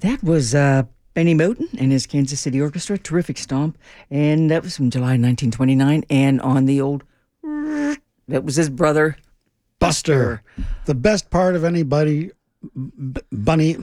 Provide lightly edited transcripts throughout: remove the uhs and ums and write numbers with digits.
That was Benny Moten and his Kansas City Orchestra, terrific stomp. And that was from July 1929. And on the old, that was his brother, Buster. The best part of anybody, Benny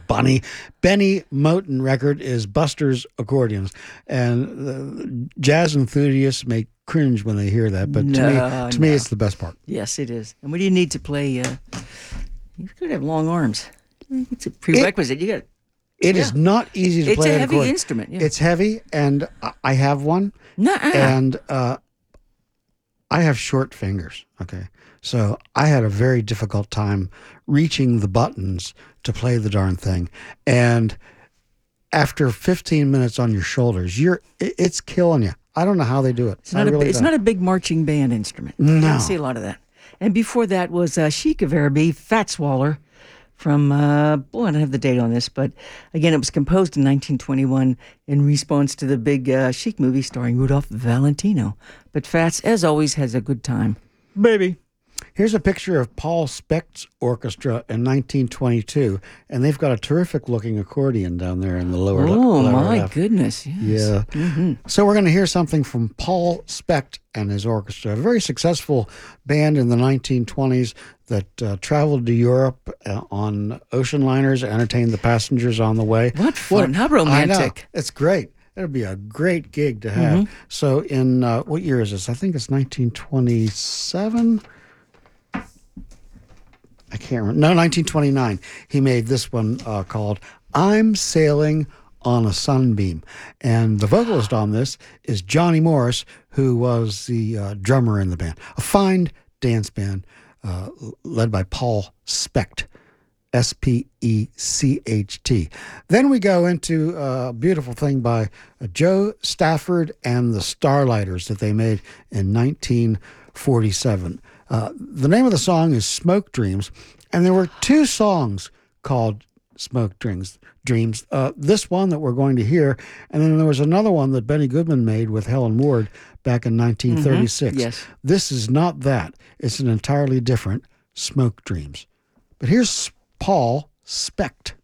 Moten record is Buster's accordions. And jazz enthusiasts may cringe when they hear that, but to me, it's the best part. Yes, it is. And what do you need to play? You could have long arms. It's a prerequisite. It is not easy to play. It's a heavy instrument. Yeah. It's heavy, and I have one. And I have short fingers. Okay, so I had a very difficult time reaching the buttons to play the darn thing. And after 15 minutes on your shoulders, it's killing you. I don't know how they do it. It's not a big marching band instrument. No. You don't see a lot of that. And before that was Chic of Araby, Fat Swaller, from, I don't have the date on this, but again, it was composed in 1921 in response to the big Chic movie starring Rudolph Valentino. But Fats, as always, has a good time. Baby. Here's a picture of Paul Specht's orchestra in 1922, and they've got a terrific-looking accordion down there in the lower left. Oh, my goodness, yes. Yeah. Mm-hmm. So we're going to hear something from Paul Specht and his orchestra, a very successful band in the 1920s that traveled to Europe on ocean liners, entertained the passengers on the way. What fun. How romantic. I know. It's great. It'll be a great gig to have. Mm-hmm. So in, what year is this? I think it's 1927. I can't remember. No, 1929. He made this one called I'm Sailing on a Sunbeam. And the vocalist on this is Johnny Morris, who was the drummer in the band. A fine dance band led by Paul Specht, S-P-E-C-H-T. Then we go into a beautiful thing by Joe Stafford and the Starlighters that they made in 1947. The name of the song is Smoke Dreams, and there were two songs called Smoke Dreams. This one that we're going to hear, and then there was another one that Benny Goodman made with Helen Ward back in 1936. Mm-hmm. Yes. This is not that. It's an entirely different Smoke Dreams. But here's Paul Specht.